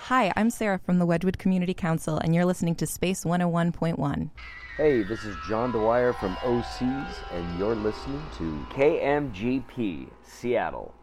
Hi, I'm Sarah from the Wedgwood Community Council, and you're listening to Space 101.1. Hey, this is John Dwyer from OCs, and you're listening to KMGP Seattle.